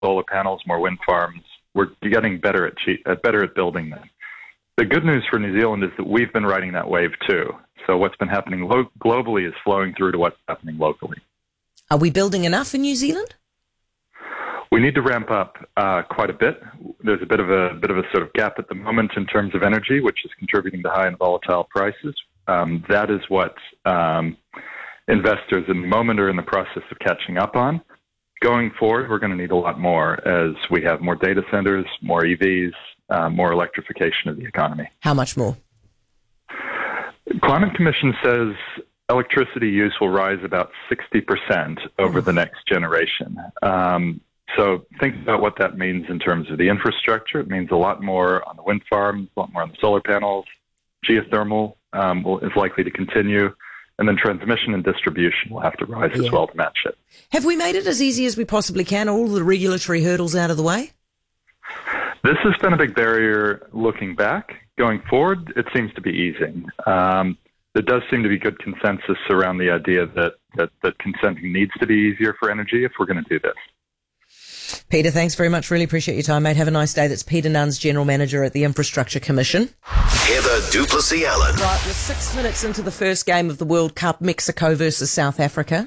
solar panels, more wind farms. We're getting better at building them. The good news for New Zealand is that we've been riding that wave too. So what's been happening globally is flowing through to what's happening locally. Are we building enough in New Zealand? We need to ramp up quite a bit. There's a bit of a sort of gap at the moment in terms of energy, which is contributing to high and volatile prices. That is what investors in the moment are in the process of catching up on. Going forward, we're going to need a lot more as we have more data centers, more EVs, more electrification of the economy. How much more? Climate Commission says electricity use will rise about 60% over the next generation. So think about what that means in terms of the infrastructure. It means a lot more on the wind farms, a lot more on the solar panels. Geothermal is likely to continue. And then transmission and distribution will have to rise as well to match it. Have we made it as easy as we possibly can? Are all the regulatory hurdles out of the way? This has been a big barrier looking back. Going forward, it seems to be easing. There does seem to be good consensus around the idea that consenting needs to be easier for energy if we're going to do this. Peter, thanks very much. Really appreciate your time, mate. Have a nice day. That's Peter Nuns, General Manager at the Infrastructure Commission. Heather Duplessis-Allen. Right, we're 6 minutes into the first game of the World Cup, Mexico versus South Africa.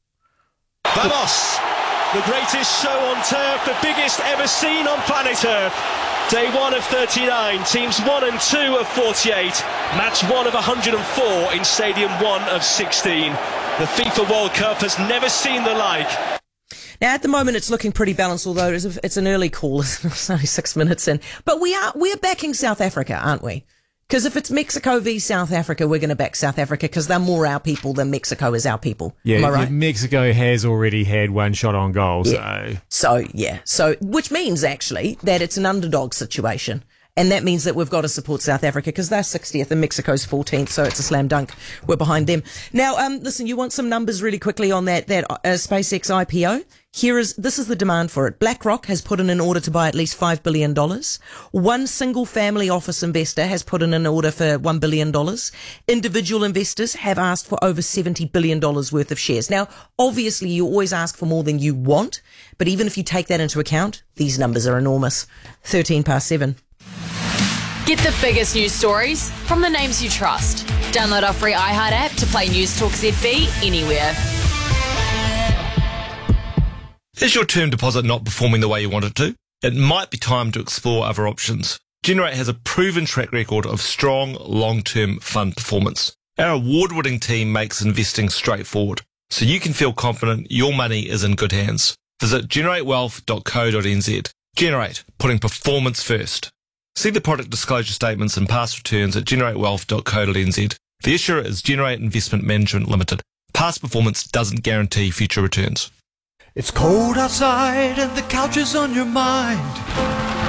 Vamos! The greatest show on turf, the biggest ever seen on planet Earth. Day 1 of 39, teams 1 and 2 of 48, match 1 of 104 in Stadium 1 of 16. The FIFA World Cup has never seen the like. Now, at the moment, it's looking pretty balanced, although it's an early call. It's only 6 minutes in. But we're backing South Africa, aren't we? Because if it's Mexico v South Africa, we're going to back South Africa because they're more our people than Mexico is our people. Yeah, am I right? Mexico has already had one shot on goal. So, which means, actually, that it's an underdog situation. And that means that we've got to support South Africa because they're 60th and Mexico's 14th, so it's a slam dunk. We're behind them. Now, listen, you want some numbers really quickly on that SpaceX IPO? This is the demand for it. BlackRock has put in an order to buy at least $5 billion. One single family office investor has put in an order for $1 billion. Individual investors have asked for over $70 billion worth of shares. Now, obviously, you always ask for more than you want, but even if you take that into account, these numbers are enormous. 7:13. Get the biggest news stories from the names you trust. Download our free iHeart app to play News Talk ZB anywhere. Is your term deposit not performing the way you want it to? It might be time to explore other options. Generate has a proven track record of strong, long-term fund performance. Our award-winning team makes investing straightforward, so you can feel confident your money is in good hands. Visit generatewealth.co.nz. Generate, putting performance first. See the product disclosure statements and past returns at generatewealth.co.nz. The issuer is Generate Investment Management Limited. Past performance doesn't guarantee future returns. It's cold outside and the couch is on your mind.